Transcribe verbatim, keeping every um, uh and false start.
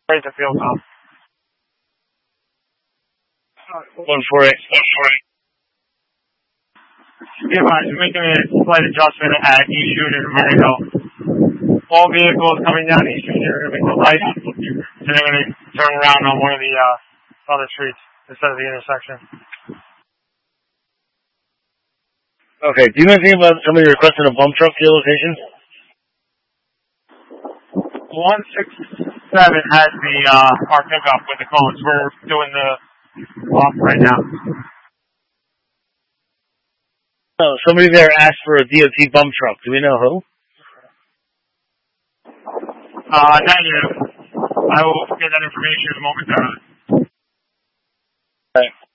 Raise the field off. One four eight. One four eight. Yeah, you're making a slight adjustment at East Union and Maryville. All vehicles coming down East Union are going to make the light, and they're going to turn around on one of the uh, other streets instead of the intersection. Okay, do you know anything about somebody requesting a bump truck to your location? one six seven has the, uh, our pickup with the cones. We're doing the off right now. Oh, somebody there asked for a D O T bump truck. Do we know who? Uh, negative. I will get that information in a moment. All right.